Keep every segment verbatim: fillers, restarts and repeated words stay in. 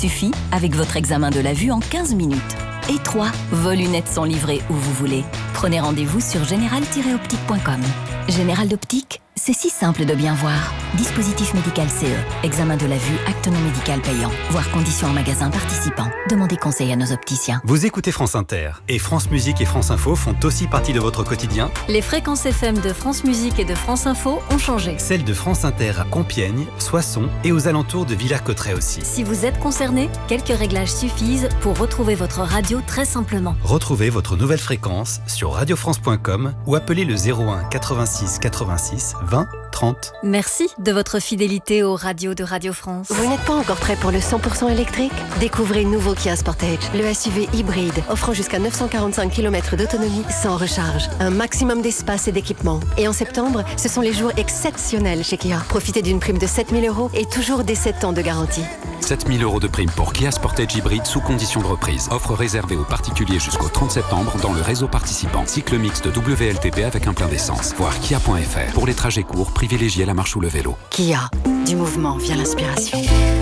suffit avec votre examen de la vue en quinze minutes. Et trois, vos lunettes sont livrées où vous voulez. Prenez rendez-vous sur général tiret optique point com. Général d'Optique, c'est si simple de bien voir. Dispositif médical C E, examen de la vue, acte non médical payant. Voir conditions en magasin participant. Demandez conseil à nos opticiens. Vous écoutez France Inter et France Musique et France Info font aussi partie de votre quotidien. Les fréquences F M de France Musique et de France Info ont changé. Celles de France Inter à Compiègne, Soissons et aux alentours de Villers-Cotterêts aussi. Si vous êtes concerné, quelques réglages suffisent pour retrouver votre radio très simplement. Retrouvez votre nouvelle fréquence sur radio france point com ou appelez le zéro un quatre-vingt-six quatre-vingt-six vingt trente. Merci de votre fidélité aux radios de Radio France. Vous n'êtes pas encore prêt pour le cent pour cent électrique ? Découvrez le nouveau Kia Sportage, le S U V hybride, offrant jusqu'à neuf cent quarante-cinq kilomètres d'autonomie sans recharge. Un maximum d'espace et d'équipement. Et en septembre, ce sont les jours exceptionnels chez Kia. Profitez d'une prime de sept mille euros et toujours des sept ans de garantie. sept mille euros de prime pour Kia Sportage hybride sous condition de reprise. Offre réservée aux particuliers jusqu'au trente septembre dans le réseau participant. Cycle mixte W L T P avec un plein d'essence. Voir kia point f r. Pour les trajets courts, privilégiez la marche ou le vélo. Kia, du mouvement vient l'inspiration.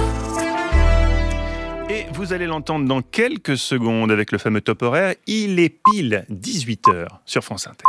Et vous allez l'entendre dans quelques secondes avec le fameux top horaire. Il est pile dix-huit heures sur France Inter.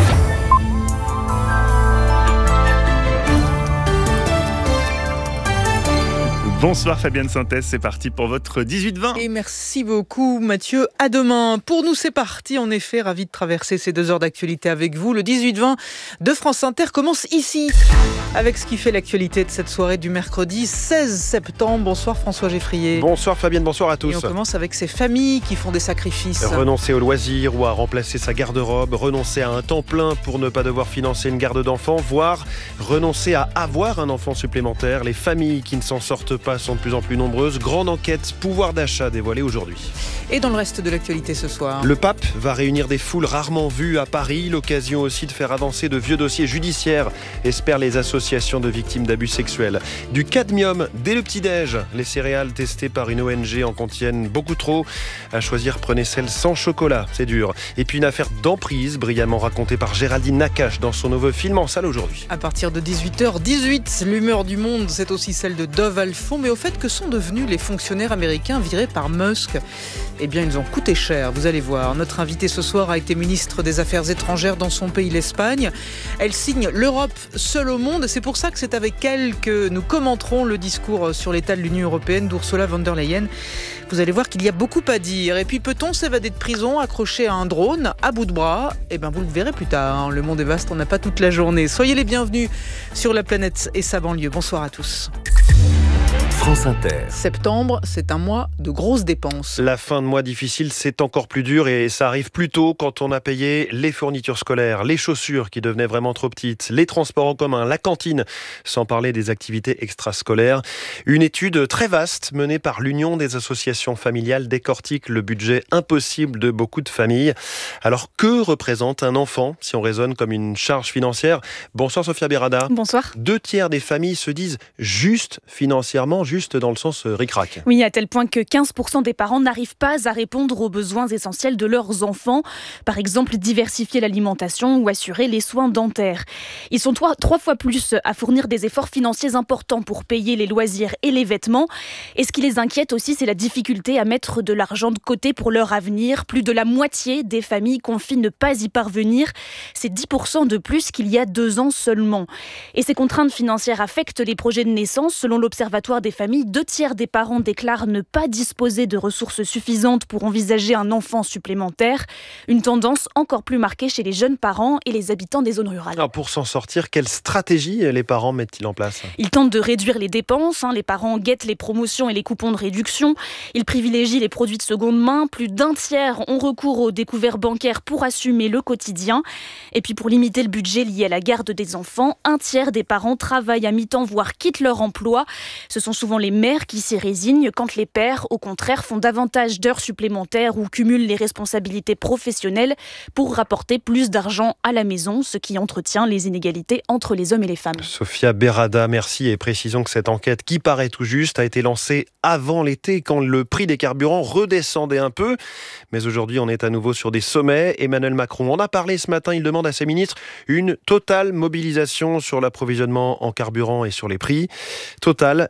Bonsoir Fabienne Synthèse, c'est parti pour votre dix-huit vingt. Et merci beaucoup Mathieu, à demain. Pour nous c'est parti, en effet, ravi de traverser ces deux heures d'actualité avec vous. Le dix-huit vingt de France Inter commence ici, avec ce qui fait l'actualité de cette soirée du mercredi seize septembre. Bonsoir François Geffrier. Bonsoir Fabienne, bonsoir à tous. Et on commence avec ces familles qui font des sacrifices. Renoncer au loisir ou à remplacer sa garde-robe, renoncer à un temps plein pour ne pas devoir financer une garde d'enfants, voire renoncer à avoir un enfant supplémentaire. Les familles qui ne s'en sortent pas sont de plus en plus nombreuses. Grande enquête pouvoir d'achat dévoilée aujourd'hui. Et dans le reste de l'actualité ce soir, le pape va réunir des foules rarement vues à Paris. L'occasion aussi de faire avancer de vieux dossiers judiciaires, espèrent les associations de victimes d'abus sexuels. Du cadmium dès le petit-déj. Les céréales testées par une O N G en contiennent beaucoup trop. À choisir, prenez celle sans chocolat, c'est dur. Et puis une affaire d'emprise brillamment racontée par Géraldine Nakache dans son nouveau film en salle aujourd'hui. À partir de dix-huit heures dix-huit, l'humeur du monde, c'est aussi celle de Dove Alphon. Mais au fait, que sont devenus les fonctionnaires américains virés par Musk ? Eh bien, ils ont coûté cher, vous allez voir. Notre invitée ce soir a été ministre des Affaires étrangères dans son pays, l'Espagne. Elle signe l'Europe seule au monde. C'est pour ça que c'est avec elle que nous commenterons le discours sur l'état de l'Union européenne d'Ursula von der Leyen. Vous allez voir qu'il y a beaucoup à dire. Et puis, peut-on s'évader de prison accroché à un drone, à bout de bras ? Eh bien, vous le verrez plus tard. Le monde est vaste, on n'a pas toute la journée. Soyez les bienvenus sur la planète et sa banlieue. Bonsoir à tous. France Inter. Septembre, c'est un mois de grosses dépenses. La fin de mois difficile, c'est encore plus dur et ça arrive plus tôt quand on a payé les fournitures scolaires, les chaussures qui devenaient vraiment trop petites, les transports en commun, la cantine, sans parler des activités extrascolaires. Une étude très vaste menée par l'Union des associations familiales décortique le budget impossible de beaucoup de familles. Alors que représente un enfant si on raisonne comme une charge financière ? Bonsoir Sophia Berada. Bonsoir. Deux tiers des familles se disent juste financièrement, juste dans le sens ric-rac. Oui, à tel point que quinze pour cent des parents n'arrivent pas à répondre aux besoins essentiels de leurs enfants. Par exemple, diversifier l'alimentation ou assurer les soins dentaires. Ils sont trois, trois fois plus à fournir des efforts financiers importants pour payer les loisirs et les vêtements. Et ce qui les inquiète aussi, c'est la difficulté à mettre de l'argent de côté pour leur avenir. Plus de la moitié des familles confient ne pas y parvenir. C'est dix pour cent de plus qu'il y a deux ans seulement. Et ces contraintes financières affectent les projets de naissance. Selon l'Observatoire des familles, deux tiers des parents déclarent ne pas disposer de ressources suffisantes pour envisager un enfant supplémentaire. Une tendance encore plus marquée chez les jeunes parents et les habitants des zones rurales. Alors pour s'en sortir, quelle stratégie les parents mettent-ils en place ? Ils tentent de réduire les dépenses. Hein. Les parents guettent les promotions et les coupons de réduction. Ils privilégient les produits de seconde main. Plus d'un tiers ont recours aux découvertes bancaires pour assumer le quotidien. Et puis pour limiter le budget lié à la garde des enfants, un tiers des parents travaillent à mi-temps, voire quittent leur emploi. Ce sont souvent les mères qui s'y résignent, quand les pères, au contraire, font davantage d'heures supplémentaires ou cumulent les responsabilités professionnelles pour rapporter plus d'argent à la maison, ce qui entretient les inégalités entre les hommes et les femmes. Sophia Berada, merci, et précisons que cette enquête, qui paraît tout juste, a été lancée avant l'été, quand le prix des carburants redescendait un peu. Mais aujourd'hui, on est à nouveau sur des sommets. Emmanuel Macron en a parlé ce matin, il demande à ses ministres une totale mobilisation sur l'approvisionnement en carburant et sur les prix. Totale, la mobilisation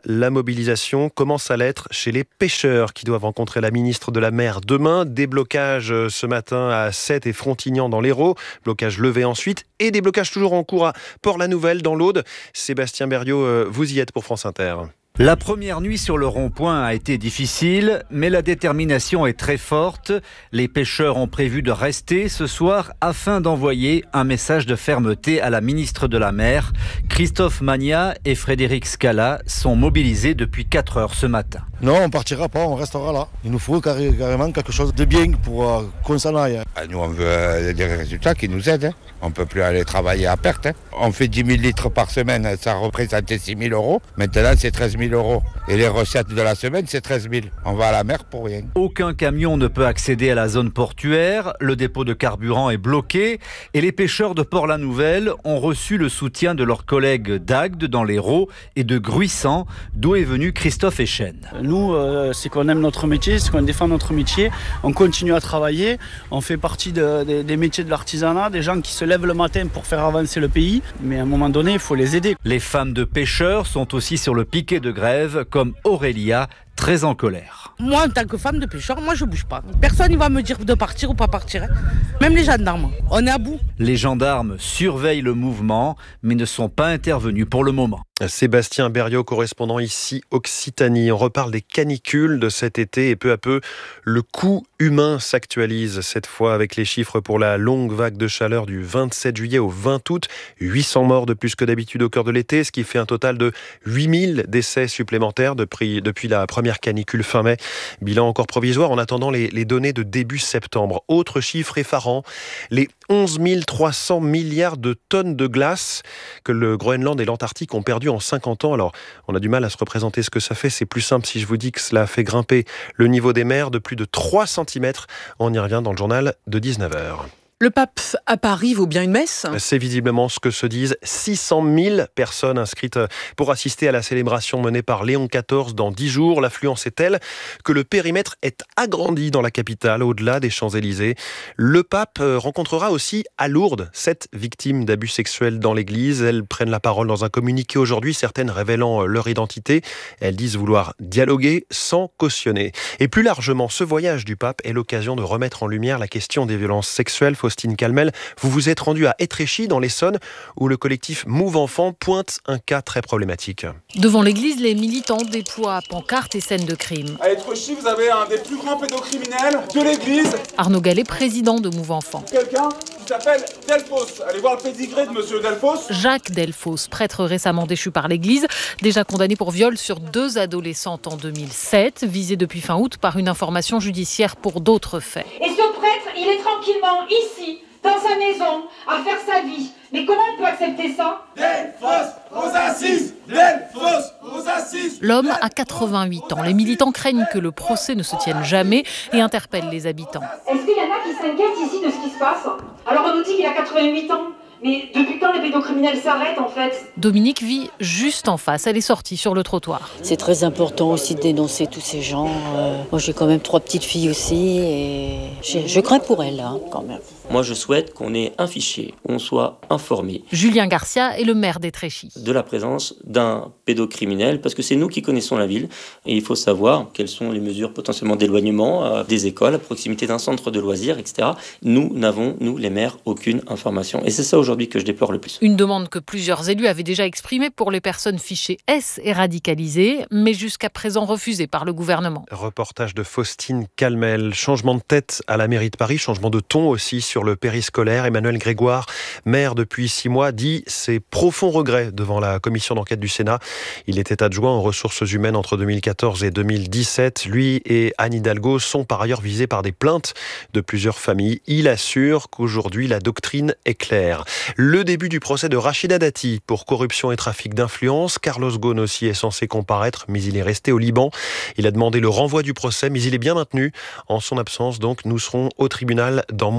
mobilisation commence à l'être chez les pêcheurs qui doivent rencontrer la ministre de la Mer demain. Déblocage ce matin à Sète et Frontignan dans l'Hérault, blocage levé ensuite et des blocages toujours en cours à Port-la-Nouvelle dans l'Aude. Sébastien Berriot, vous y êtes pour France Inter. La première nuit sur le rond-point a été difficile, mais la détermination est très forte. Les pêcheurs ont prévu de rester ce soir afin d'envoyer un message de fermeté à la ministre de la Mer. Christophe Magna et Frédéric Scala sont mobilisés depuis quatre heures ce matin. Non, on ne partira pas, on restera là. Il nous faut carrément quelque chose de bien pour euh, qu'on s'en aille. Nous, on veut euh, des résultats qui nous aident. Hein. On ne peut plus aller travailler à perte. Hein. On fait dix mille litres par semaine, ça représentait six mille euros. Maintenant, c'est treize mille euros. Et les recettes de la semaine, c'est treize mille. On va à la mer pour rien. Aucun camion ne peut accéder à la zone portuaire. Le dépôt de carburant est bloqué. Et les pêcheurs de Port-la-Nouvelle ont reçu le soutien de leurs collègues d'Agde dans l'Hérault et de Gruissant, d'où est venu Christophe Echen. Nous, euh, c'est qu'on aime notre métier, c'est qu'on défend notre métier. On continue à travailler. On fait partie de, de, des métiers de l'artisanat, des gens qui se lèvent le matin pour faire avancer le pays. Mais à un moment donné, il faut les aider. Les femmes de pêcheurs sont aussi sur le piquet de grève, comme Aurélia, très en colère. Moi, en tant que femme de pêcheur, moi je bouge pas. Personne ne va me dire de partir ou pas partir. Même les gendarmes, on est à bout. Les gendarmes surveillent le mouvement, mais ne sont pas intervenus pour le moment. Sébastien Berriot, correspondant ici Occitanie. On reparle des canicules de cet été et peu à peu, le coût humain s'actualise. Cette fois avec les chiffres pour la longue vague de chaleur du vingt-sept juillet au vingt août. huit cents morts de plus que d'habitude au cœur de l'été, ce qui fait un total de huit mille décès supplémentaires depuis, depuis la première canicule fin mai. Bilan encore provisoire en attendant les, les données de début septembre. Autre chiffre effarant, les onze mille trois cents milliards de tonnes de glace que le Groenland et l'Antarctique ont perdu en cinquante ans. Alors, on a du mal à se représenter ce que ça fait. C'est plus simple si je vous dis que cela fait grimper le niveau des mers de plus de trois centimètres. On y revient dans le journal de dix-neuf heures. Le pape à Paris vaut bien une messe ? C'est visiblement ce que se disent six cent mille personnes inscrites pour assister à la célébration menée par Léon quatorze dans dix jours. L'affluence est telle que le périmètre est agrandi dans la capitale, au-delà des Champs-Élysées. Le pape rencontrera aussi à Lourdes sept victimes d'abus sexuels dans l'église. Elles prennent la parole dans un communiqué aujourd'hui, certaines révélant leur identité. Elles disent vouloir dialoguer sans cautionner. Et plus largement, ce voyage du pape est l'occasion de remettre en lumière la question des violences sexuelles. Faustine Calmel, vous vous êtes rendu à Étréchy dans l'Essonne où le collectif Move Enfants pointe un cas très problématique. Devant l'église, les militants déploient pancartes et scènes de crime. À Étréchy, vous avez un des plus grands pédocriminels de l'église. Arnaud Gallet, président de Move Enfants. Quelqu'un qui s'appelle Delphos. Allez voir le pédigré de monsieur Delphos. Jacques Delphos, prêtre récemment déchu par l'église, déjà condamné pour viol sur deux adolescentes en deux mille sept, visé depuis fin août par une information judiciaire pour d'autres faits. Et ce prêtre, il est tranquillement ici, dans sa maison, à faire sa vie. Mais comment on peut accepter ça ? Delphos aux assises ! Delphos aux assises ! L'homme a quatre-vingt-huit ans. Les militants craignent que le procès ne se tienne jamais et interpellent les habitants. Est-ce qu'il y en a qui s'inquiètent ici de ce qui se passe ? Alors on nous dit qu'il a quatre-vingt-huit ans. Mais depuis quand les pédocriminels s'arrêtent en fait ? Dominique vit juste en face, elle est sortie sur le trottoir. C'est très important aussi de dénoncer tous ces gens. Euh, moi j'ai quand même trois petites filles aussi et je, je crains pour elles hein, quand même. Moi je souhaite qu'on ait un fichier, où on soit informé. Julien Garcia est le maire d'Étréchy. De la présence d'un pédocriminel, parce que c'est nous qui connaissons la ville. Et il faut savoir quelles sont les mesures potentiellement d'éloignement euh, des écoles, à proximité d'un centre de loisirs, et cetera. Nous n'avons, nous les maires, aucune information. Et c'est ça aujourd'hui que je déplore le plus. Une demande que plusieurs élus avaient déjà exprimée pour les personnes fichées S et radicalisées, mais jusqu'à présent refusée par le gouvernement. Reportage de Faustine Calmel. Changement de tête à la mairie de Paris, changement de ton aussi sur le périscolaire. Emmanuel Grégoire, maire depuis six mois, dit ses profonds regrets devant la commission d'enquête du Sénat. Il était adjoint aux ressources humaines entre deux mille quatorze et deux mille dix-sept. Lui et Anne Hidalgo sont par ailleurs visés par des plaintes de plusieurs familles. Il assure qu'aujourd'hui la doctrine est claire. Le début du procès de Rachida Dati pour corruption et trafic d'influence. Carlos Ghosn aussi est censé comparaître, mais il est resté au Liban. Il a demandé le renvoi du procès, mais il est bien maintenu. En son absence, donc, nous serons au tribunal dans moins d'une heure.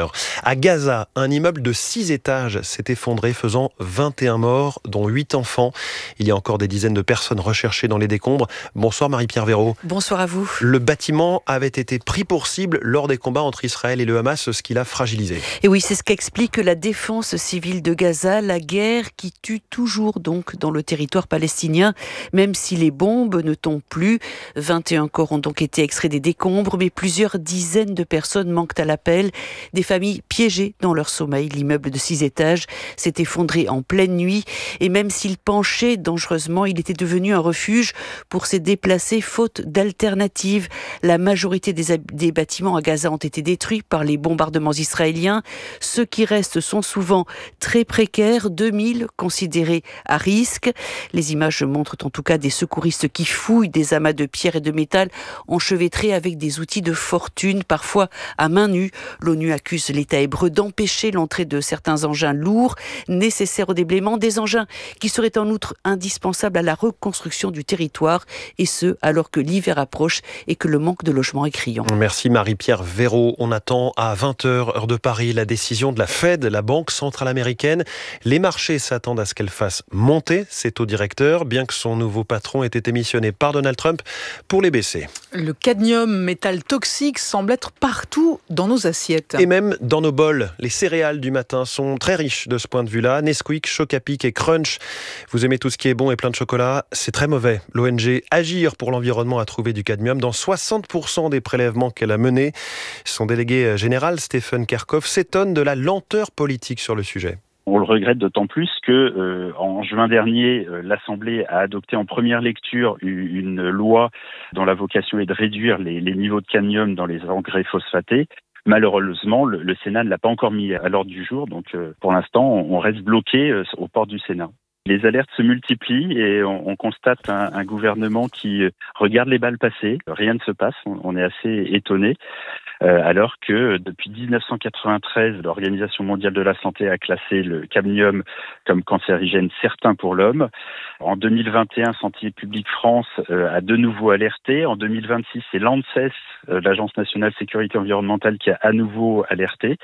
heures. À Gaza, un immeuble de six étages s'est effondré, faisant vingt et un morts, dont huit enfants. Il y a encore des dizaines de personnes recherchées dans les décombres. Bonsoir Marie-Pierre Véraud. Bonsoir à vous. Le bâtiment avait été pris pour cible lors des combats entre Israël et le Hamas, ce qui l'a fragilisé. Et oui, c'est ce qu'explique la défense civile de Gaza, la guerre qui tue toujours donc dans le territoire palestinien, même si les bombes ne tombent plus. vingt et un corps ont donc été extraits des décombres, mais plusieurs dizaines de personnes manquent à l'appel. Des familles piégées dans leur sommeil. L'immeuble de six étages s'est effondré en pleine nuit et même s'il penchait dangereusement, il était devenu un refuge pour ces déplacés faute d'alternatives. La majorité des, des bâtiments à Gaza ont été détruits par les bombardements israéliens. Ceux qui restent sont souvent très précaires, deux mille considérés à risque. Les images montrent en tout cas des secouristes qui fouillent des amas de pierre et de métal enchevêtrés avec des outils de fortune, parfois à main nue. L'ONU accuse l'État hébreu d'empêcher l'entrée de certains engins lourds nécessaires au déblaiement, des engins qui seraient en outre indispensables à la reconstruction du territoire, et ce alors que l'hiver approche et que le manque de logement est criant. Merci Marie-Pierre Véraud. On attend à vingt heures, heure de Paris, la décision de la Fed, la Banque centrale américaine. Les marchés s'attendent à ce qu'elle fasse monter ses taux directeurs, bien que son nouveau patron ait été missionné par Donald Trump pour les baisser. Le cadmium, métal toxique, semble être partout dans nos assiettes. Et même dans nos bols. Les céréales du matin sont très riches de ce point de vue-là. Nesquik, Choc-a-Pic et Crunch. Vous aimez tout ce qui est bon et plein de chocolat, c'est très mauvais. L'O N G Agir pour l'environnement a trouvé du cadmium dans soixante pour cent des prélèvements qu'elle a menés. Son délégué général, Stephen Kerckhoff, s'étonne de la lenteur politique sur le sujet. On le regrette d'autant plus que euh, en juin dernier, euh, l'Assemblée a adopté en première lecture une loi dont la vocation est de réduire les, les niveaux de cadmium dans les engrais phosphatés. Malheureusement, le, le Sénat ne l'a pas encore mis à l'ordre du jour, donc euh, pour l'instant, on, on reste bloqué euh, aux portes du Sénat. Les alertes se multiplient et on, on constate un, un gouvernement qui regarde les balles passer. Rien ne se passe, on, on est assez étonné. Euh, alors que depuis dix-neuf cent quatre-vingt-treize, l'Organisation mondiale de la santé a classé le cadmium comme cancérigène certain pour l'homme. En deux mille vingt et un, Santé publique France euh, a de nouveau alerté. En deux mille vingt-six, c'est l'ANSES, euh, l'Agence nationale sécurité environnementale, qui a à nouveau alerté.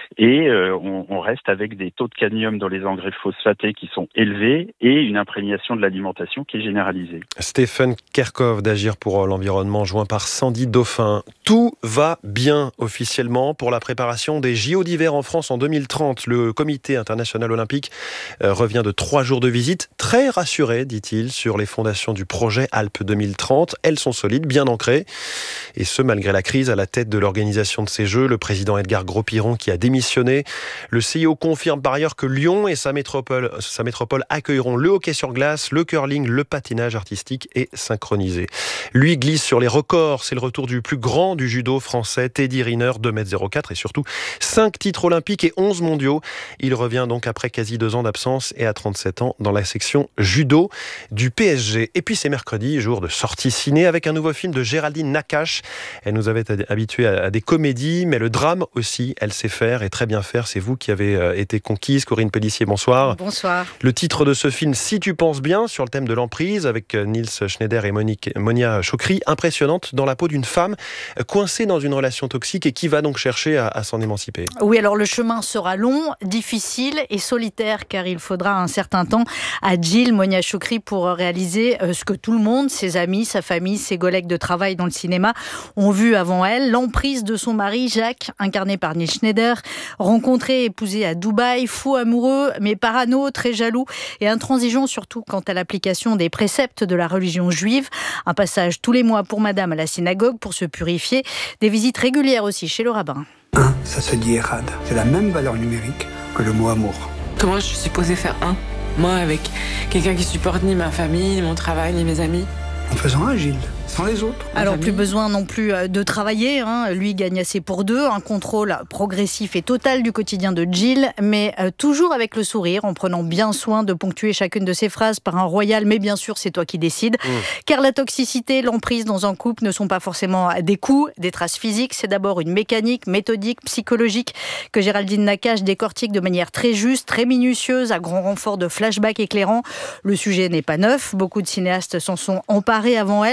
Et euh, on, on reste avec des taux de cadmium dans les engrais phosphatés qui sont élevés et une imprégnation de l'alimentation qui est généralisée. Stephen Kerckhoff d'Agir pour l'environnement, joint par Sandy Dauphin. Tout va bien officiellement pour la préparation des J O d'hiver en France en deux mille trente. Le comité international olympique revient de trois jours de visite. Très rassuré, dit-il, sur les fondations du projet Alpes deux mille trente. Elles sont solides, bien ancrées. Et ce, malgré la crise à la tête de l'organisation de ces Jeux. Le président Edgar Gros-Piron qui a démissionné. Le C I O confirme par ailleurs que Lyon et sa métropole, sa métropole accueilleront le hockey sur glace, le curling, le patinage artistique et synchronisé. Lui glisse sur les records. C'est le retour du plus grand du judo français, Teddy Riner, deux mètres zéro quatre et surtout cinq titres olympiques et onze mondiaux. Il revient donc après quasi deux ans d'absence et à trente-sept ans dans la section judo du P S G. Et puis c'est mercredi, jour de sortie ciné avec un nouveau film de Géraldine Nakache. Elle nous avait habitués à des comédies, mais le drame aussi, elle sait faire et très bien faire. C'est vous qui avez été conquise. Corinne Pellissier, bonsoir. Bonsoir. Le titre de ce film, Si tu penses bien, sur le thème de l'emprise, avec Nils Schneider et Monique, Monia Chokri, impressionnante dans la peau d'une femme coincée dans une relation toxique et qui va donc chercher à, à s'en émanciper. Oui, alors le chemin sera long, difficile et solitaire, car il faudra un certain temps à Jill Monia Chokri pour réaliser ce que tout le monde, ses amis, sa famille, ses collègues de travail dans le cinéma ont vu avant elle, l'emprise de son mari Jacques, incarné par Nils Schneider, rencontré et épousé à Dubaï, fou amoureux, mais parano, très jaloux et intransigeant surtout quant à l'application des préceptes de la religion juive. Un passage tous les mois pour madame à la synagogue pour se purifier, des visites régulières aussi chez le rabbin. Un, ça se dit Erad. C'est la même valeur numérique que le mot amour. Comment je suis supposée faire un, moi, avec quelqu'un qui supporte ni ma famille, ni mon travail, ni mes amis? En faisant un, Gilles, sans les autres. Alors plus besoin non plus de travailler, hein. Lui gagne assez pour deux, un contrôle progressif et total du quotidien de Jill, mais euh, toujours avec le sourire, en prenant bien soin de ponctuer chacune de ses phrases par un royal, mais bien sûr c'est toi qui décides. Mmh. Car la toxicité, l'emprise dans un couple ne sont pas forcément des coups, des traces physiques, c'est d'abord une mécanique, méthodique, psychologique, que Géraldine Nakache décortique de manière très juste, très minutieuse, à grand renfort de flashbacks éclairants. Le sujet n'est pas neuf, beaucoup de cinéastes s'en sont emparés avant elle,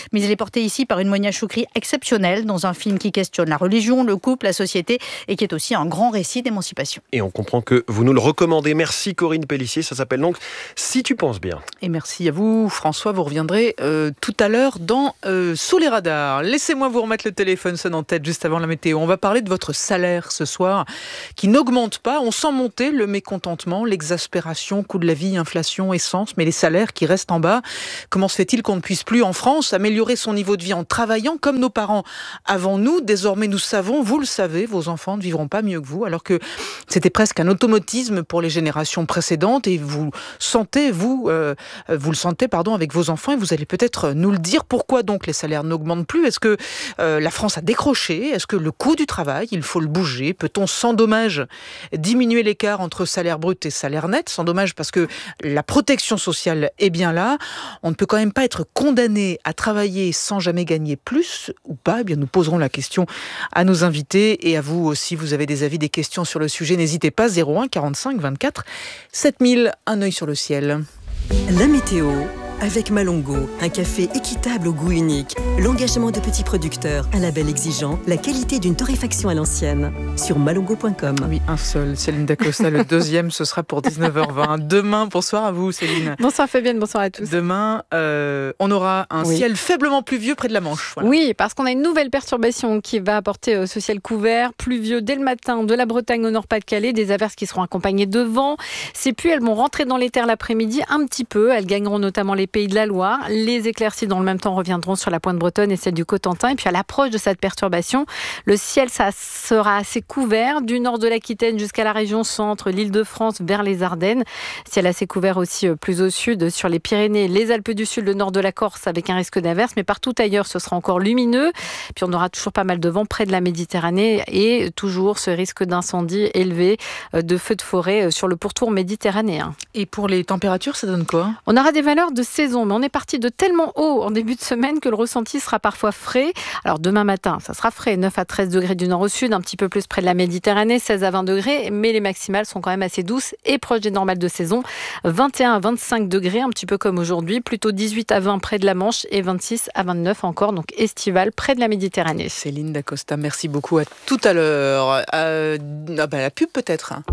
Mais il est porté ici par une Monia Choukri exceptionnelle dans un film qui questionne la religion, le couple, la société et qui est aussi un grand récit d'émancipation. Et on comprend que vous nous le recommandez. Merci Corinne Pellissier, ça s'appelle donc Si tu penses bien. Et merci à vous François, vous reviendrez euh, tout à l'heure dans euh, Sous les radars. Laissez-moi vous remettre le téléphone sonne en tête juste avant la météo. On va parler de votre salaire ce soir qui n'augmente pas. On sent monter le mécontentement, l'exaspération, coût de la vie, inflation, essence, mais les salaires qui restent en bas. Comment se fait-il qu'on ne puisse plus en France améliorer son niveau de vie en travaillant comme nos parents avant nous? Désormais nous savons, vous le savez, vos enfants ne vivront pas mieux que vous, alors que c'était presque un automatisme pour les générations précédentes et vous sentez, vous, euh, vous le sentez pardon, avec vos enfants et vous allez peut-être nous le dire. Pourquoi donc les salaires n'augmentent plus? Est-ce que euh, la France a décroché? Est-ce que le coût du travail, il faut le bouger? Peut-on sans dommage diminuer l'écart entre salaire brut et salaire net? Sans dommage parce que la protection sociale est bien là. On ne peut quand même pas être condamné à travailler sans jamais gagner plus ou pas? Eh bien, nous poserons la question à nos invités et à vous aussi. Vous avez des avis, des questions sur le sujet, n'hésitez pas. Zéro un quarante-cinq vingt-quatre sept mille, un œil sur le ciel. La météo avec Malongo, un café équitable au goût unique, l'engagement de petits producteurs, un label exigeant, la qualité d'une torréfaction à l'ancienne. Sur malongo point com. Oui, un seul, Céline Dacosta. Le deuxième, ce sera pour dix-neuf heures vingt. Demain, bonsoir à vous Céline. Bonsoir Fabienne, bonsoir à tous. Demain, euh, on aura un oui. ciel faiblement pluvieux près de la Manche. Voilà. Oui, parce qu'on a une nouvelle perturbation qui va apporter ce ciel couvert, pluvieux dès le matin de la Bretagne au Nord-Pas-de-Calais, des averses qui seront accompagnées de vent. Ces pluies, elles vont rentrer dans les terres l'après-midi un petit peu. Elles gagneront notamment les Pays de la Loire. Les éclaircies dans le même temps reviendront sur la pointe bretonne et celle du Cotentin. Et puis à l'approche de cette perturbation, le ciel ça sera assez couvert du nord de l'Aquitaine jusqu'à la région centre, l'Île-de-France vers les Ardennes. Ciel assez couvert aussi plus au sud sur les Pyrénées, les Alpes du Sud, le nord de la Corse avec un risque d'averse. Mais partout ailleurs, ce sera encore lumineux. Puis on aura toujours pas mal de vent près de la Méditerranée et toujours ce risque d'incendie élevé, de feux de forêt sur le pourtour méditerranéen. Et pour les températures, ça donne quoi? On aura des valeurs de saison, mais on est parti de tellement haut en début de semaine que le ressenti sera parfois frais. Alors demain matin, ça sera frais, neuf à treize degrés du nord au sud, un petit peu plus près de la Méditerranée, seize à vingt degrés, mais les maximales sont quand même assez douces et proches des normales de saison. vingt et un à vingt-cinq degrés, un petit peu comme aujourd'hui, plutôt dix-huit à vingt près de la Manche et vingt-six à vingt-neuf encore, donc estival près de la Méditerranée. Céline Dacosta, merci beaucoup. À tout à l'heure. Euh, ah bah, la pub peut-être. Hein.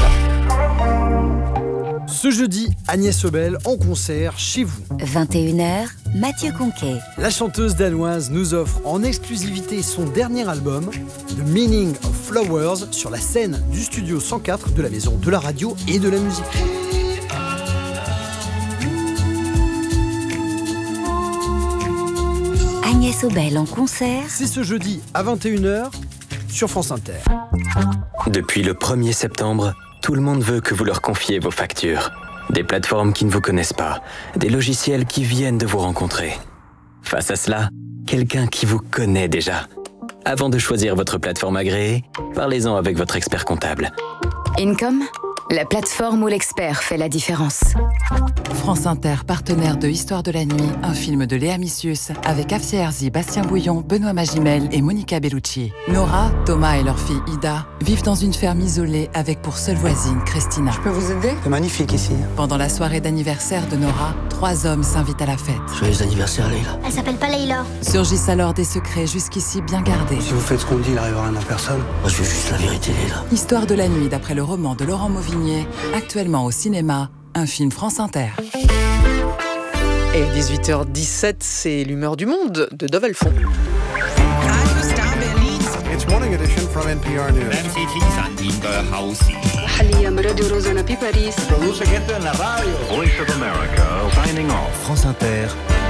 Ce jeudi, Agnès Obel en concert chez vous. vingt et une heures, Mathieu Conquet. La chanteuse danoise nous offre en exclusivité son dernier album, The Meaning of Flowers, sur la scène du studio cent quatre de la Maison de la Radio et de la Musique. Agnès Obel en concert. C'est ce jeudi à vingt et une heures sur France Inter. Depuis le premier septembre, tout le monde veut que vous leur confiez vos factures. Des plateformes qui ne vous connaissent pas, des logiciels qui viennent de vous rencontrer. Face à cela, quelqu'un qui vous connaît déjà. Avant de choisir votre plateforme agréée, parlez-en avec votre expert comptable. Income, la plateforme où l'expert fait la différence. France Inter, partenaire de Histoire de la nuit, un film de Léa Missius, avec Afsia Herzi, Bastien Bouillon, Benoît Magimel et Monica Bellucci. Nora, Thomas et leur fille Ida vivent dans une ferme isolée avec pour seule voisine Christina. Je peux vous aider? C'est magnifique ici. Pendant la soirée d'anniversaire de Nora, trois hommes s'invitent à la fête. Joyeux anniversaire, Leïla. Elle s'appelle pas Leïla. Surgissent alors des secrets jusqu'ici bien gardés. Si vous faites ce qu'on dit, il arrivera rien à personne. Moi, je veux juste la vérité, Leïla. Histoire de la nuit, d'après le roman de Laurent Mauvigné, actuellement au cinéma, un film France Inter. Et à dix-huit heures dix-sept, c'est l'humeur du monde de Dove Alphon. It's morning edition from N P R News. Produce gente en la radio. Voice of America signing off. France Inter.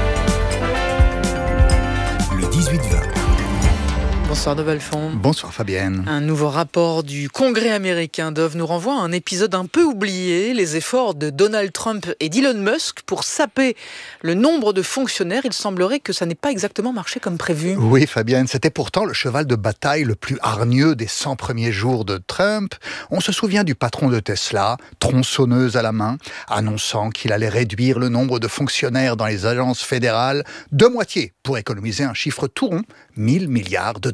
Le dix-huit vingt. Bonsoir Dove Alphon. Bonsoir Fabienne. Un nouveau rapport du Congrès américain, Dove, nous renvoie à un épisode un peu oublié, les efforts de Donald Trump et d'Elon Musk pour saper le nombre de fonctionnaires. Il semblerait que ça n'ait pas exactement marché comme prévu. Oui Fabienne, c'était pourtant le cheval de bataille le plus hargneux des cent premiers jours de Trump. On se souvient du patron de Tesla, tronçonneuse à la main, annonçant qu'il allait réduire le nombre de fonctionnaires dans les agences fédérales de moitié pour économiser un chiffre tout rond, mille milliards de dollars.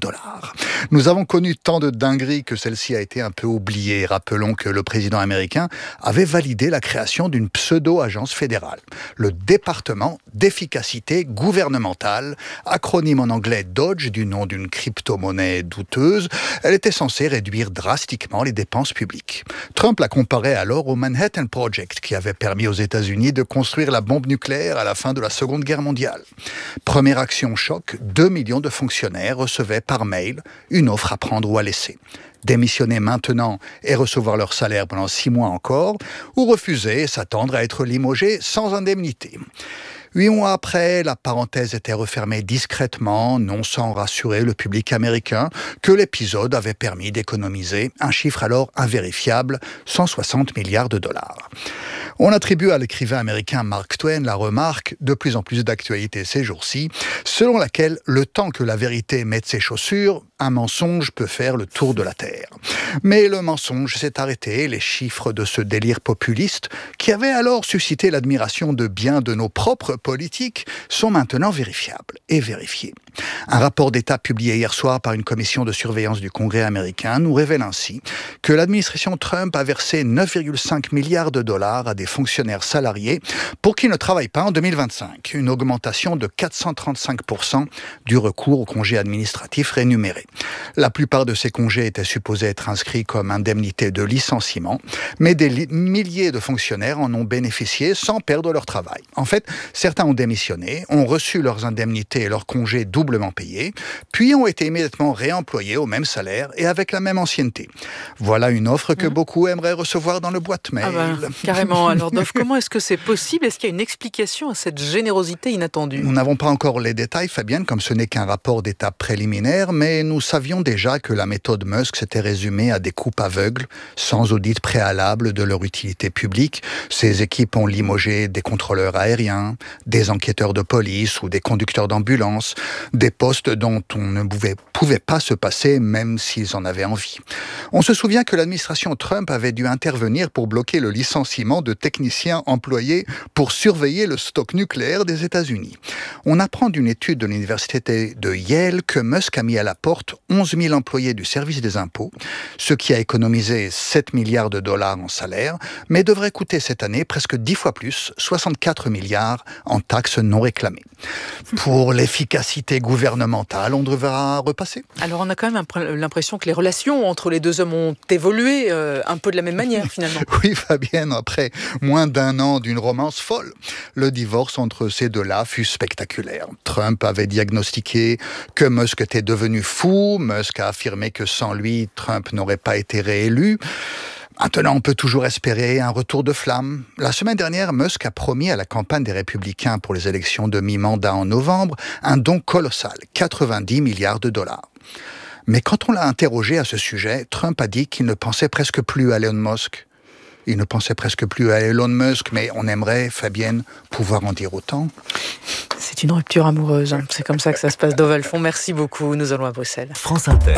dollars. Nous avons connu tant de dingueries que celle-ci a été un peu oubliée. Rappelons que le président américain avait validé la création d'une pseudo-agence fédérale, le département d'efficacité gouvernementale, acronyme en anglais Dodge du nom d'une crypto-monnaie douteuse. Elle était censée réduire drastiquement les dépenses publiques. Trump la comparait alors au Manhattan Project qui avait permis aux États-Unis de construire la bombe nucléaire à la fin de la Seconde Guerre mondiale. Première action choc, deux millions de fonctionnaires recevaient par mail une offre à prendre ou à laisser. Démissionner maintenant et recevoir leur salaire pendant six mois encore, ou refuser et s'attendre à être limogé sans indemnité. Huit mois après, la parenthèse était refermée discrètement, non sans rassurer le public américain que l'épisode avait permis d'économiser un chiffre alors invérifiable, cent soixante milliards de dollars. On attribue à l'écrivain américain Mark Twain la remarque, de plus en plus d'actualité ces jours-ci, selon laquelle le temps que la vérité mette ses chaussures, un mensonge peut faire le tour de la Terre. Mais le mensonge s'est arrêté, les chiffres de ce délire populiste, qui avait alors suscité l'admiration de bien de nos propres politiques, sont maintenant vérifiables et vérifiés. Un rapport d'État publié hier soir par une commission de surveillance du Congrès américain nous révèle ainsi que l'administration Trump a versé neuf virgule cinq milliards de dollars à des fonctionnaires salariés pour qu'ils ne travaillent pas en deux mille vingt-cinq, une augmentation de quatre cent trente-cinq pour cent du recours aux congés administratifs rémunérés. La plupart de ces congés étaient supposés être inscrits comme indemnité de licenciement, mais des li- milliers de fonctionnaires en ont bénéficié sans perdre leur travail. En fait, certains ont démissionné, ont reçu leurs indemnités et leurs congés doublement payés, puis ont été immédiatement réemployés au même salaire et avec la même ancienneté. Voilà une offre que mmh. beaucoup aimeraient recevoir dans le boîte mail. Ah bah, carrément. Alors, Dov, comment est-ce que c'est possible ? Est-ce qu'il y a une explication à cette générosité inattendue ? Nous n'avons pas encore les détails, Fabienne, comme ce n'est qu'un rapport d'état préliminaire, mais nous savions déjà que la méthode Musk s'était résumée à des coupes aveugles, sans audit préalable de leur utilité publique. Ces équipes ont limogé des contrôleurs aériens, des enquêteurs de police ou des conducteurs d'ambulance, des postes dont on ne pouvait, pouvait pas se passer même s'ils en avaient envie. On se souvient que l'administration Trump avait dû intervenir pour bloquer le licenciement de techniciens employés pour surveiller le stock nucléaire des États-Unis. On apprend d'une étude de l'université de Yale que Musk a mis à la porte onze mille employés du service des impôts, ce qui a économisé sept milliards de dollars en salaire, mais devrait coûter cette année presque dix fois plus, soixante-quatre milliards en taxes non réclamées. Pour l'efficacité gouvernementale, on devra repasser. Alors on a quand même l'impression que les relations entre les deux hommes ont évolué euh, un peu de la même manière finalement. Oui Fabienne, après moins d'un an d'une romance folle, le divorce entre ces deux-là fut spectaculaire. Trump avait diagnostiqué que Musk était devenu fou, Musk a affirmé que sans lui, Trump n'aurait pas été réélu. Maintenant, on peut toujours espérer un retour de flamme. La semaine dernière, Musk a promis à la campagne des Républicains pour les élections de mi-mandat en novembre un don colossal, quatre-vingt-dix milliards de dollars. Mais quand on l'a interrogé à ce sujet, Trump a dit qu'il ne pensait presque plus à Elon Musk. Il ne pensait presque plus à Elon Musk, mais on aimerait, Fabienne, pouvoir en dire autant. C'est une rupture amoureuse, hein. C'est comme ça que ça se passe. Dov Alphon, merci beaucoup. Nous allons à Bruxelles. France Inter.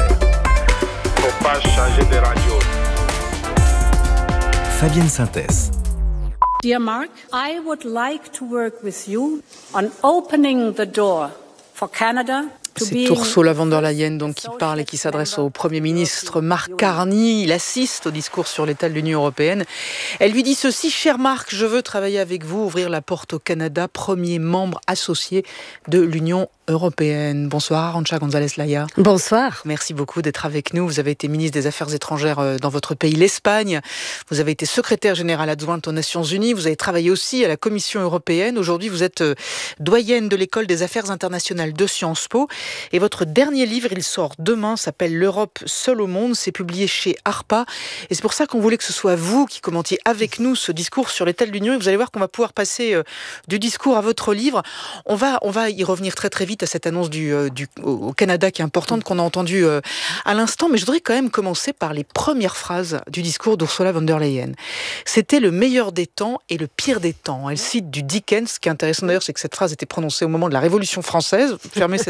Faut pas changer de radio. Fabienne Synthèse. Dear Mark, I would like to work with you on opening the door for Canada. C'est Ursula von der Leyen donc, qui parle et qui s'adresse au Premier ministre Mark Carney. Il assiste au discours sur l'état de l'Union européenne. Elle lui dit ceci: cher Mark, je veux travailler avec vous, ouvrir la porte au Canada, premier membre associé de l'Union européenne. Bonsoir, Arantxa González-Laya. Bonsoir. Merci beaucoup d'être avec nous. Vous avez été ministre des Affaires étrangères dans votre pays, l'Espagne. Vous avez été secrétaire générale adjointe aux Nations Unies. Vous avez travaillé aussi à la Commission européenne. Aujourd'hui, vous êtes doyenne de l'École des Affaires internationales de Sciences Po. Et votre dernier livre, il sort demain, s'appelle L'Europe seule au monde. C'est publié chez Harpa. Et c'est pour ça qu'on voulait que ce soit vous qui commentiez avec nous ce discours sur l'état de l'Union. Et vous allez voir qu'on va pouvoir passer euh, du discours à votre livre. On va, on va y revenir très très vite à cette annonce du, euh, du, au Canada qui est importante, qu'on a entendue euh, à l'instant. Mais je voudrais quand même commencer par les premières phrases du discours d'Ursula von der Leyen. C'était le meilleur des temps et le pire des temps. Elle cite du Dickens. Ce qui est intéressant d'ailleurs, c'est que cette phrase était prononcée au moment de la Révolution française. Fermez cette parenthèse.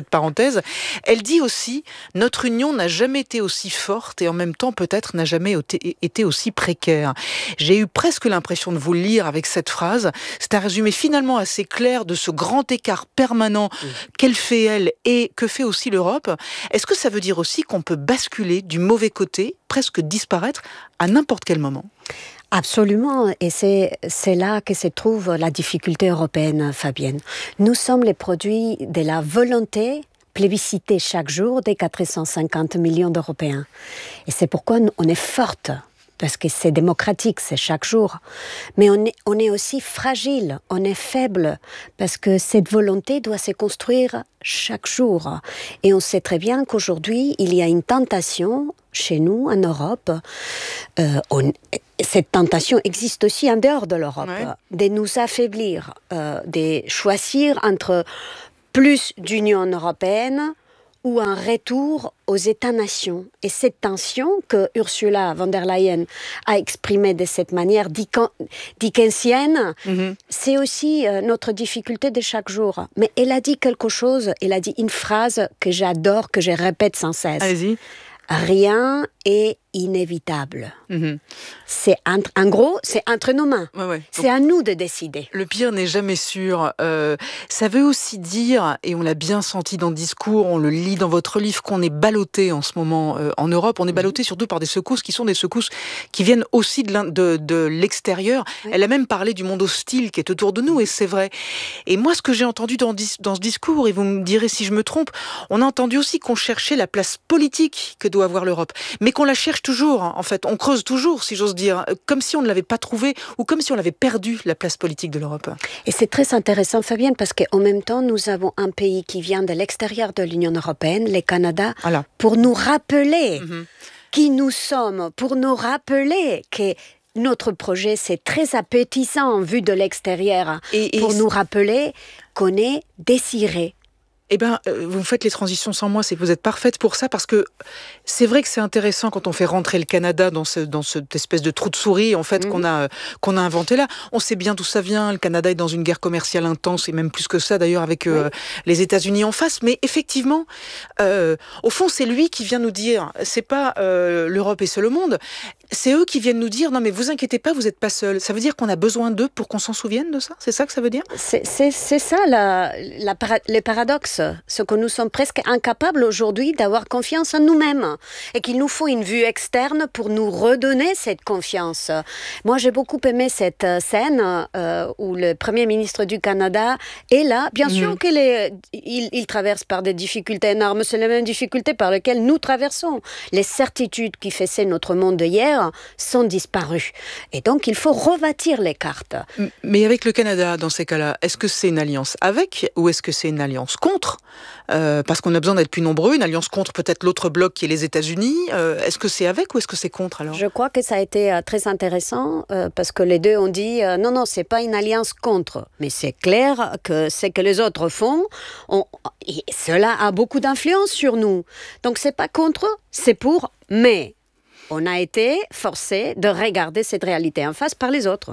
thèse. Elle dit aussi « Notre union n'a jamais été aussi forte et en même temps peut-être n'a jamais été aussi précaire ». J'ai eu presque l'impression de vous le lire avec cette phrase. C'est un résumé finalement assez clair de ce grand écart permanent mmh. qu'elle fait elle et que fait aussi l'Europe. Est-ce que ça veut dire aussi qu'on peut basculer du mauvais côté, presque disparaître à n'importe quel moment ? Absolument, et c'est, c'est là que se trouve la difficulté européenne, Fabienne. Nous sommes les produits de la volonté plébiscitée chaque jour des quatre cent cinquante millions d'Européens. Et c'est pourquoi on est forte, parce que c'est démocratique, c'est chaque jour. Mais on est, on est aussi fragile, on est faible, parce que cette volonté doit se construire chaque jour. Et on sait très bien qu'aujourd'hui, il y a une tentation chez nous, en Europe. Euh, on, cette tentation existe aussi en dehors de l'Europe, ouais. de nous affaiblir, euh, de choisir entre plus d'Union européenne ou un retour aux États-nations. Et cette tension que Ursula von der Leyen a exprimée de cette manière dickensienne, mm-hmm. c'est aussi euh, notre difficulté de chaque jour. Mais elle a dit quelque chose, elle a dit une phrase que j'adore, que je répète sans cesse. Allez-y. Rien est inévitable. Mmh. C'est entre, en gros, c'est entre nos mains. Ouais, ouais. C'est Donc, à nous de décider. Le pire n'est jamais sûr. Euh, ça veut aussi dire, et on l'a bien senti dans le discours, on le lit dans votre livre, qu'on est ballotté en ce moment euh, en Europe. On est ballotté mmh. surtout par des secousses qui sont des secousses qui viennent aussi de, de, de l'extérieur. Ouais. Elle a même parlé du monde hostile qui est autour de nous, et c'est vrai. Et moi, ce que j'ai entendu dans, dans ce discours, et vous me direz si je me trompe, on a entendu aussi qu'on cherchait la place politique que doit avoir l'Europe, mais qu'on la cherche toujours, en fait. On creuse toujours, si j'ose dire, comme si on ne l'avait pas trouvée ou comme si on avait perdu la place politique de l'Europe. Et c'est très intéressant, Fabienne, parce qu'en même temps, nous avons un pays qui vient de l'extérieur de l'Union européenne, le Canada, voilà. pour nous rappeler mm-hmm. qui nous sommes, pour nous rappeler que notre projet, c'est très appétissant vu de l'extérieur, et, et pour nous rappeler qu'on est désiré. Eh bien, euh, vous faites les transitions sans moi, c'est que vous êtes parfaite pour ça, parce que c'est vrai que c'est intéressant quand on fait rentrer le Canada dans, ce, dans cette espèce de trou de souris, en fait, mmh. qu'on a, qu'on a inventé là. On sait bien d'où ça vient, le Canada est dans une guerre commerciale intense, et même plus que ça d'ailleurs, avec euh, oui. les États-Unis en face, mais effectivement, euh, au fond, c'est lui qui vient nous dire, c'est pas euh, l'Europe et seul le monde, c'est eux qui viennent nous dire, non mais vous inquiétez pas, vous n'êtes pas seuls. Ça veut dire qu'on a besoin d'eux pour qu'on s'en souvienne de ça ? C'est ça que ça veut dire ? C'est, c'est, c'est ça la, la, le paradoxe. Ce que nous sommes presque incapables aujourd'hui d'avoir confiance en nous-mêmes et qu'il nous faut une vue externe pour nous redonner cette confiance. Moi, j'ai beaucoup aimé cette scène euh, où le Premier ministre du Canada est là. Bien mmh. sûr qu'il est, il, il traverse par des difficultés énormes. C'est les mêmes difficultés par lesquelles nous traversons. Les certitudes qui faisaient notre monde d'hier sont disparues. Et donc, il faut rebâtir les cartes. Mais avec le Canada, dans ces cas-là, est-ce que c'est une alliance avec ou est-ce que c'est une alliance contre ? Euh, parce qu'on a besoin d'être plus nombreux, une alliance contre peut-être l'autre bloc qui est les États-Unis. Euh, est-ce que c'est avec ou est-ce que c'est contre alors ? Je crois que ça a été euh, très intéressant euh, parce que les deux ont dit euh, non, non, c'est pas une alliance contre. Mais c'est clair que ce que les autres font, on, et cela a beaucoup d'influence sur nous. Donc c'est pas contre, c'est pour, mais on a été forcé de regarder cette réalité en face par les autres.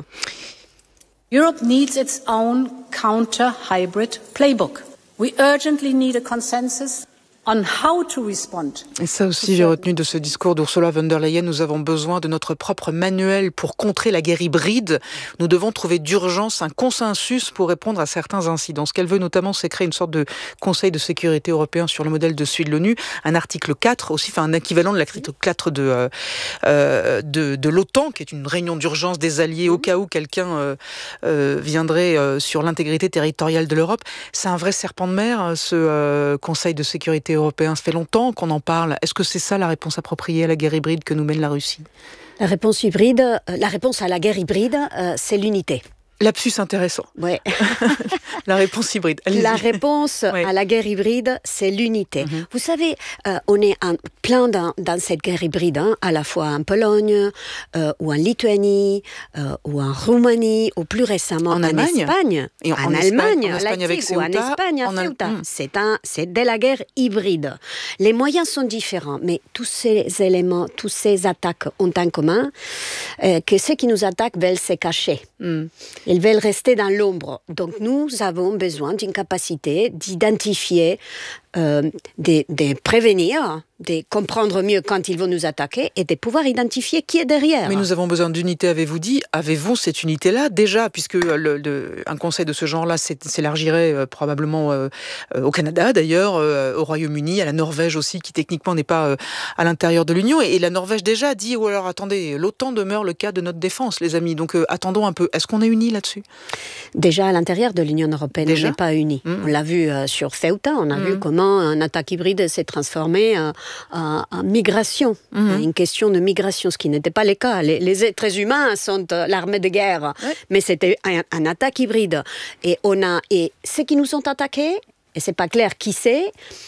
Europe needs its own counter-hybrid playbook. We urgently need a consensus on how to respond. Et ça aussi, j'ai retenu de ce discours d'Ursula von der Leyen, nous avons besoin de notre propre manuel pour contrer la guerre hybride. Nous devons trouver d'urgence un consensus pour répondre à certains incidents. Ce qu'elle veut notamment, c'est créer une sorte de Conseil de sécurité européen sur le modèle de celui de l'ONU, un article quatre aussi, enfin un équivalent de l'article quatre de, euh, de, de l'OTAN, qui est une réunion d'urgence des alliés au cas où quelqu'un euh, euh, viendrait euh, sur l'intégrité territoriale de l'Europe. C'est un vrai serpent de mer, ce euh, Conseil de sécurité européen. Ça fait longtemps qu'on en parle. Est-ce que c'est ça la réponse appropriée à la guerre hybride que nous mène la Russie ? La réponse hybride, euh, la réponse à la guerre hybride, euh, c'est l'unité. Lapsus intéressant. Ouais. La réponse hybride. Allez-y. La réponse ouais. à la guerre hybride, c'est l'unité. Mm-hmm. Vous savez, euh, on est en plein dans, dans cette guerre hybride, hein, à la fois en Pologne, euh, ou en Lituanie, euh, ou en Roumanie, ou plus récemment en, en Allemagne. Espagne. Et en, en, en Allemagne, en Espagne avec Ceuta, ou en Espagne, à Ceuta. Al... C'est, un, c'est de la guerre hybride. Les moyens sont différents, mais tous ces éléments, toutes ces attaques ont en commun euh, que ceux qui nous attaquent veulent se cacher. Mm. Ils veulent rester dans l'ombre. Donc nous avons besoin d'une capacité d'identifier, euh, de, de prévenir, de comprendre mieux quand ils vont nous attaquer et de pouvoir identifier qui est derrière. Mais nous avons besoin d'unité, avez-vous dit. Avez-vous cette unité-là déjà, puisque le, le, un conseil de ce genre-là s'élargirait euh, probablement euh, au Canada d'ailleurs, euh, au Royaume-Uni, à la Norvège aussi, qui techniquement n'est pas euh, à l'intérieur de l'Union. Et, et la Norvège déjà dit, oh alors attendez, l'OTAN demeure le cas de notre défense, les amis. Donc euh, attendons un peu. Est-ce qu'on est unis là-dessus ? Déjà à l'intérieur de l'Union européenne, déjà on n'est pas unis. Mmh. On l'a vu euh, sur Ceuta, on a mmh. vu comment un attaque hybride s'est transformé euh, en, en migration, mmh. une question de migration, ce qui n'était pas le cas. Les, les êtres humains sont euh, l'armée de guerre, ouais. mais c'était un, un attaque hybride. Et on a et ceux qui nous ont attaqués, et c'est pas clair qui c'est,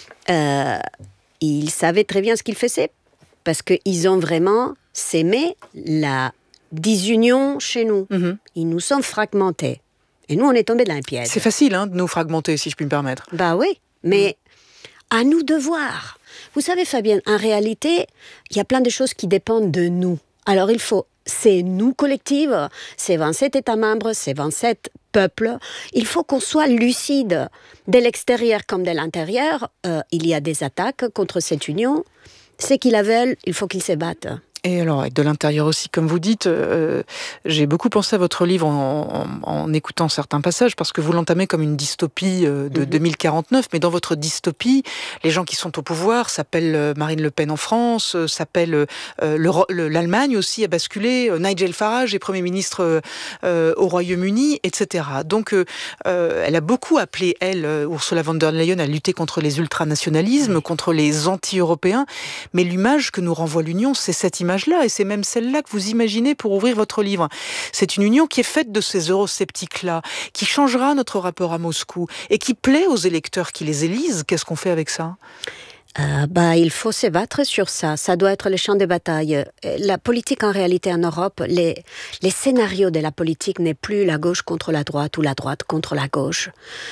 euh, ils savaient très bien ce qu'ils faisaient parce qu'ils ont vraiment sémé la disunion chez nous. Mmh. Ils nous sont fragmentés. Et nous, on est tombés dans un piège. C'est facile hein, de nous fragmenter, si je puis me permettre. Bah oui, mais mmh. à nous de voir. Vous savez, Fabienne, en réalité, il y a plein de choses qui dépendent de nous. Alors il faut, c'est nous collectives, c'est vingt-sept États membres, c'est vingt-sept peuples. Il faut qu'on soit lucide. De l'extérieur comme de l'intérieur, euh, il y a des attaques contre cette union. Ceux qui la veulent, il faut qu'ils se battent. Et alors, de l'intérieur aussi, comme vous dites, euh, j'ai beaucoup pensé à votre livre en, en, en écoutant certains passages, parce que vous l'entamez comme une dystopie euh, de mmh. deux mille quarante-neuf, mais dans votre dystopie, les gens qui sont au pouvoir s'appellent Marine Le Pen en France, euh, s'appellent euh, le, le, l'Allemagne aussi a basculé, euh, Nigel Farage est Premier ministre euh, au Royaume-Uni, et cetera. Donc, euh, euh, elle a beaucoup appelé, elle, euh, Ursula von der Leyen, à lutter contre les ultranationalismes, mmh. contre les anti-européens, mais l'image que nous renvoie l'Union, c'est cette image là, et c'est même celle-là que vous imaginez pour ouvrir votre livre. C'est une union qui est faite de ces eurosceptiques-là, qui changera notre rapport à Moscou, et qui plaît aux électeurs qui les élisent. Qu'est-ce qu'on fait avec ça ? Euh, bah, il faut se battre sur ça. Ça doit être le champ de bataille. La politique, en réalité, en Europe, les, les scénarios de la politique n'est plus la gauche contre la droite ou la droite contre la gauche.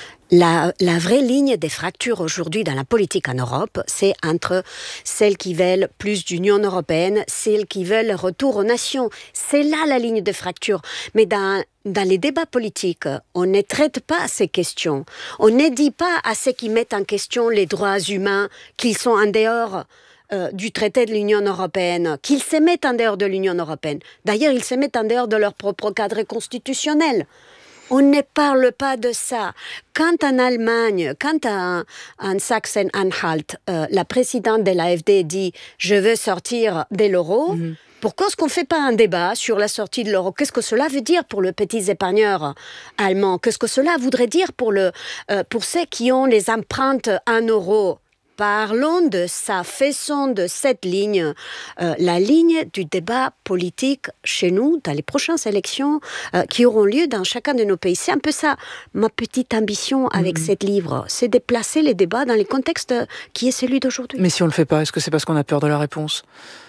La, la vraie ligne des fractures aujourd'hui dans la politique en Europe, c'est entre celles qui veulent plus d'Union européenne, celles qui veulent le retour aux nations. C'est là la ligne de fracture. Mais dans, dans les débats politiques, on ne traite pas ces questions. On ne dit pas à ceux qui mettent en question les droits humains qu'ils sont en dehors euh, du traité de l'Union européenne, qu'ils se mettent en dehors de l'Union européenne. D'ailleurs, ils se mettent en dehors de leur propre cadre constitutionnel. On ne parle pas de ça. Quand en Allemagne, quand en, en Sachsen-Anhalt, euh, la présidente de l'A F D dit « je veux sortir de l'euro mmh. », pourquoi est-ce qu'on ne fait pas un débat sur la sortie de l'euro ? Qu'est-ce que cela veut dire pour le petit épargneur allemand ? Qu'est-ce que cela voudrait dire pour, le, euh, pour ceux qui ont les empreintes en euros ? Parlons de ça, faisons de cette ligne euh, la ligne du débat politique chez nous, dans les prochaines élections euh, qui auront lieu dans chacun de nos pays. C'est un peu ça, ma petite ambition avec mmh. ce livre, c'est de placer les débats dans les contextes qui est celui d'aujourd'hui. Mais si on ne le fait pas, est-ce que c'est parce qu'on a peur de la réponse ?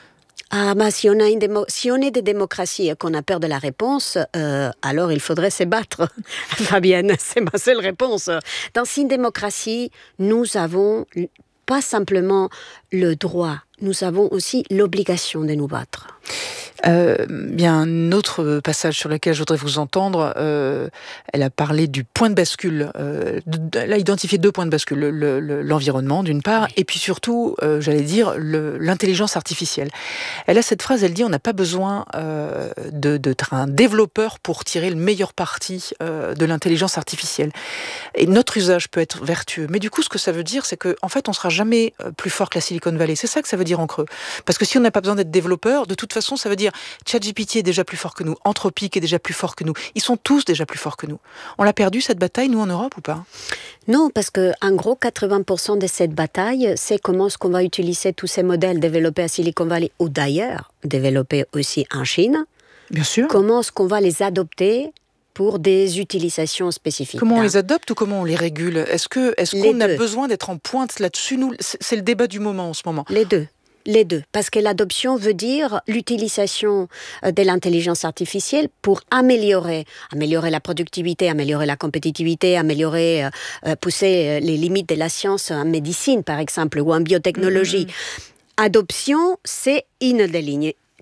Ah bah si on a une démo- si on est des démocraties et qu'on a peur de la réponse, euh, alors il faudrait se battre. Fabienne, c'est ma seule réponse. Dans une démocratie, nous avons pas simplement le droit, nous avons aussi l'obligation de nous battre. Euh, bien, un autre passage sur lequel je voudrais vous entendre, euh, elle a parlé du point de bascule. Euh, elle a identifié deux points de bascule, le, le, l'environnement d'une part, oui. et puis surtout, euh, j'allais dire, le, l'intelligence artificielle. Elle a cette phrase, elle dit, on n'a pas besoin euh, de, de un développeur pour tirer le meilleur parti euh, de l'intelligence artificielle. Et notre usage peut être vertueux. Mais du coup, ce que ça veut dire, c'est qu'en fait, on ne sera jamais plus fort que la Silicon Valley. C'est ça que ça veut dire en creux. Parce que si on n'a pas besoin d'être développeur, de toute façon, ça veut dire ChatGPT est déjà plus fort que nous, Anthropic est déjà plus fort que nous. Ils sont tous déjà plus forts que nous. On l'a perdu, cette bataille, nous, en Europe, ou pas ? Non, parce que en gros, quatre-vingts pour cent de cette bataille, c'est comment est-ce qu'on va utiliser tous ces modèles développés à Silicon Valley, ou d'ailleurs, développés aussi en Chine. Bien sûr. Comment est-ce qu'on va les adopter pour des utilisations spécifiques. Comment on les adopte ou comment on les régule ? Est-ce que, est-ce qu'on a besoin d'être en pointe là-dessus ? Nous, c'est le débat du moment en ce moment. Les deux. Les deux, parce que l'adoption veut dire l'utilisation de l'intelligence artificielle pour améliorer, améliorer la productivité, améliorer la compétitivité, améliorer, euh, pousser les limites de la science en médecine, par exemple, ou en biotechnologie. Mmh. Adoption, c'est une des lignes.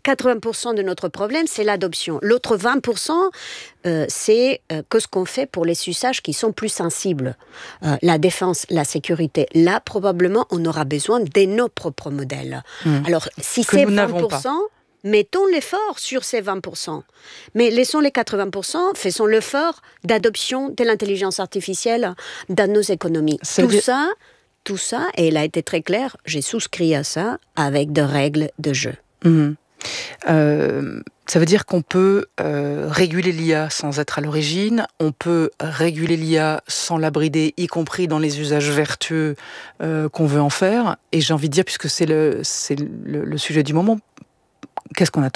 quatre-vingts pour cent de notre problème, c'est l'adoption. L'autre vingt pour cent, euh, c'est euh, que ce qu'on fait pour les usages qui sont plus sensibles. Euh, la défense, la sécurité. Là, probablement, on aura besoin de nos propres modèles. Mmh. Alors, si que c'est vingt pour cent, mettons l'effort sur ces vingt pour cent. Mais laissons les quatre-vingts pour cent, faisons l'effort d'adoption de l'intelligence artificielle dans nos économies. Ça Tout dit... ça... Tout ça, et elle a été très claire, j'ai souscrit à ça avec des règles de jeu. Mmh. Euh, ça veut dire qu'on peut euh, réguler l'I A sans être à l'origine, on peut réguler l'I A sans la brider, y compris dans les usages vertueux euh, qu'on veut en faire. Et j'ai envie de dire, puisque c'est le, c'est le, le sujet du moment, qu'est-ce qu'on attend ?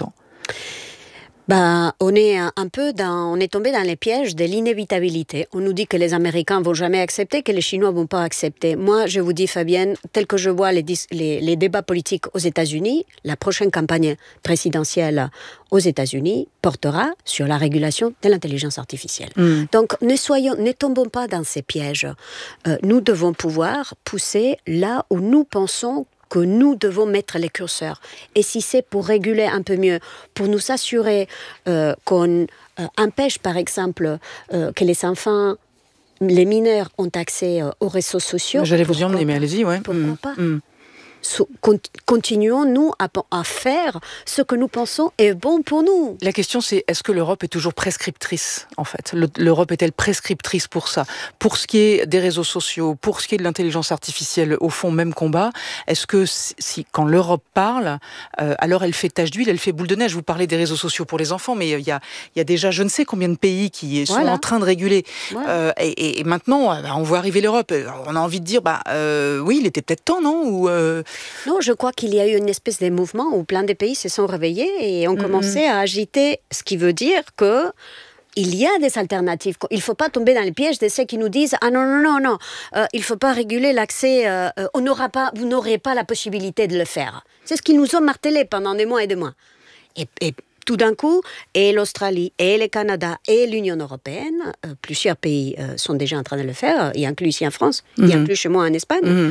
Ben, on est un, un peu dans, on est tombé dans les pièges de l'inévitabilité. On nous dit que les Américains vont jamais accepter, que les Chinois vont pas accepter. Moi, je vous dis, Fabienne, tel que je vois les, les, les débats politiques aux États-Unis, la prochaine campagne présidentielle aux États-Unis portera sur la régulation de l'intelligence artificielle. Mmh. Donc, ne soyons, ne tombons pas dans ces pièges. Euh, nous devons pouvoir pousser là où nous pensons que nous devons mettre les curseurs. Et si c'est pour réguler un peu mieux, pour nous assurer euh, qu'on euh, empêche, par exemple, euh, que les enfants, les mineurs ont accès euh, aux réseaux sociaux. J'allais vous y emmener, mais allez-y, ouais. Pourquoi mmh. pas mmh. So, continuons, nous, à, à faire ce que nous pensons est bon pour nous. La question, c'est est-ce que l'Europe est toujours prescriptrice, en fait ? Le, L'Europe est-elle prescriptrice pour ça ? Pour ce qui est des réseaux sociaux, pour ce qui est de l'intelligence artificielle, au fond, même combat. Est-ce que, si, quand l'Europe parle, euh, alors elle fait tache d'huile, elle fait boule de neige ? Vous parlez des réseaux sociaux pour les enfants, mais il y a, y a déjà je ne sais combien de pays qui sont voilà. en train de réguler. Voilà. Euh, et, et maintenant, on voit arriver l'Europe. On a envie de dire, bah, euh, oui, il était peut-être temps, non ? Ou, euh... Non, je crois qu'il y a eu une espèce de mouvement où plein de pays se sont réveillés et ont mmh. commencé à agiter, ce qui veut dire que il y a des alternatives. Il ne faut pas tomber dans le piège de ceux qui nous disent « Ah non, non, non, non, euh, il ne faut pas réguler l'accès, euh, on n'aura pas, vous n'aurez pas la possibilité de le faire. » C'est ce qu'ils nous ont martelé pendant des mois et des mois. Et, et tout d'un coup, et l'Australie, et le Canada, et l'Union européenne, euh, plusieurs pays euh, sont déjà en train de le faire, y inclus ici en France, mmh. y inclus chez moi en Espagne. Mmh.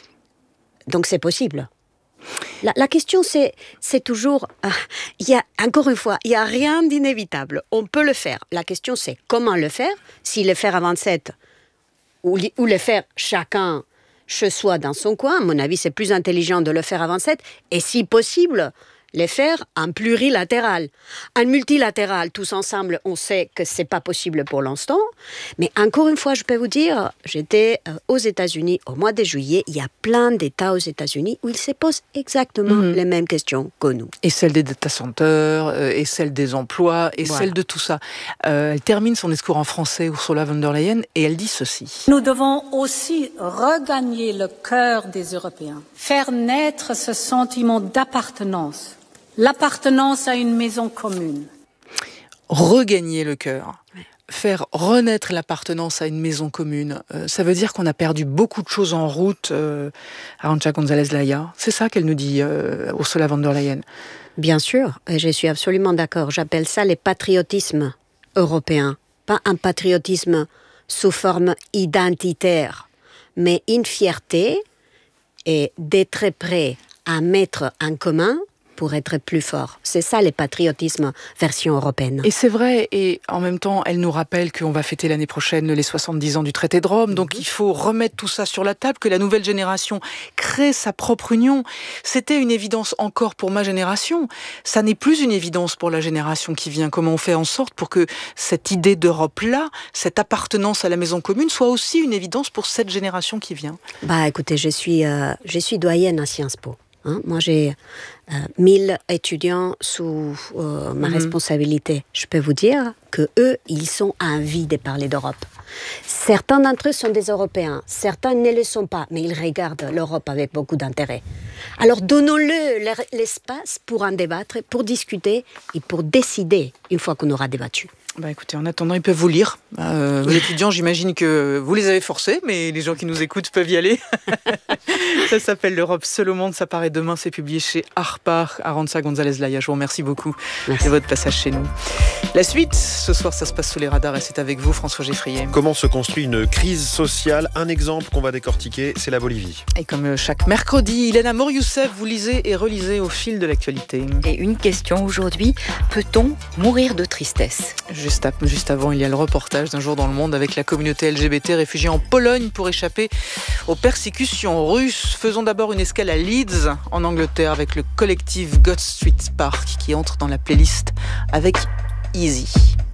Donc c'est possible. La, la question c'est, c'est toujours, il euh, y a encore une fois, il n'y a rien d'inévitable. On peut le faire. La question c'est comment le faire. Si le faire à vingt-sept ou, ou le faire chacun chez soi dans son coin, à mon avis c'est plus intelligent de le faire à vingt-sept. Et si possible, les faire en plurilatéral. En multilatéral, tous ensemble, on sait que c'est pas possible pour l'instant. Mais encore une fois, je peux vous dire, j'étais aux États-Unis au mois de juillet. Il y a plein d'États aux États-Unis où ils se posent exactement mmh. les mêmes questions que nous. Et celle des data centers, euh, et celle des emplois, et voilà. celle de tout ça. Euh, elle termine son discours en français, Ursula von der Leyen, et elle dit ceci. Nous devons aussi regagner le cœur des Européens, faire naître ce sentiment d'appartenance. L'appartenance à une maison commune. Regagner le cœur, faire renaître l'appartenance à une maison commune, euh, ça veut dire qu'on a perdu beaucoup de choses en route, euh, Arantxa González-Laya. C'est ça qu'elle nous dit, euh, Ursula von der Leyen. Bien sûr, et je suis absolument d'accord. J'appelle ça le patriotisme européen. Pas un patriotisme sous forme identitaire, mais une fierté et d'être prêt à mettre en commun pour être plus fort. C'est ça, le patriotisme version européenne. Et c'est vrai, et en même temps, elle nous rappelle qu'on va fêter l'année prochaine les soixante-dix ans du traité de Rome, donc il faut remettre tout ça sur la table, que la nouvelle génération crée sa propre union. C'était une évidence encore pour ma génération. Ça n'est plus une évidence pour la génération qui vient. Comment on fait en sorte pour que cette idée d'Europe-là, cette appartenance à la maison commune, soit aussi une évidence pour cette génération qui vient ? Bah écoutez, je suis, euh, je suis doyenne à Sciences Po. Hein, moi, j'ai euh, mille étudiants sous euh, ma mmh. responsabilité. Je peux vous dire que eux, ils sont envie de parler d'Europe. Certains d'entre eux sont des Européens, certains ne le sont pas, mais ils regardent l'Europe avec beaucoup d'intérêt. Alors, donnons-le l'espace pour en débattre, pour discuter et pour décider une fois qu'on aura débattu. Bah écoutez, en attendant, ils peuvent vous lire. Euh, les étudiants, j'imagine que vous les avez forcés, mais les gens qui nous écoutent peuvent y aller. Ça s'appelle L'Europe seule au monde, ça paraît demain, c'est publié chez Harpar. Arantxa González-Laya, je vous remercie beaucoup de votre passage chez nous. La suite, ce soir, ça se passe sous les radars et c'est avec vous, François Geffrier. Comment se construit une crise sociale? Un exemple qu'on va décortiquer, c'est la Bolivie. Et comme chaque mercredi, Ilana Mouryousseff, vous lisez et relisez au fil de l'actualité. Et une question aujourd'hui, peut-on mourir de tristesse? Juste, à, juste avant, il y a le reportage d'un jour dans le monde avec la communauté L G B T réfugiée en Pologne pour échapper aux persécutions russes. Faisons d'abord une escale à Leeds, en Angleterre, avec le collectif God Street Park qui entre dans la playlist avec Easy.